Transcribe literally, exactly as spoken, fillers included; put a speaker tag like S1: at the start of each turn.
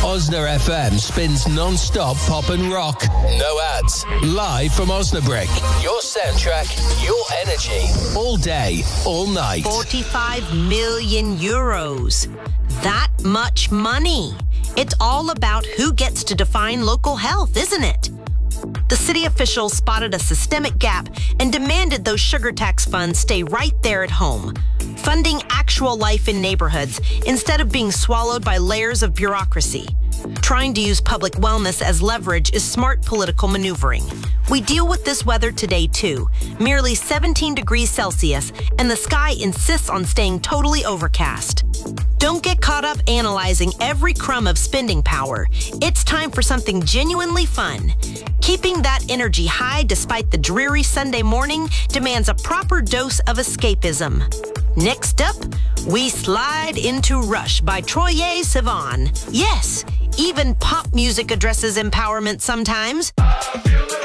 S1: Osna F M spins non-stop pop and rock. No ads. Live from Osnabrück. Your soundtrack, your energy. All day, all night.
S2: forty-five million euros. That much money. It's all about who gets to define local health, isn't it? The city officials spotted a systemic gap and demanded those sugar tax funds stay right there at home, funding actual life in neighborhoods instead of being swallowed by layers of bureaucracy. Trying to use public wellness as leverage is smart political maneuvering. We deal with this weather today, too. Merely seventeen degrees Celsius, and the sky insists on staying totally overcast. Don't get caught up analyzing every crumb of spending power. It's time for something genuinely fun. Keeping that energy high despite the dreary Sunday morning demands a proper dose of escapism. Next up, we slide into Rush by Troye Sivan. Yes, even pop music addresses empowerment sometimes.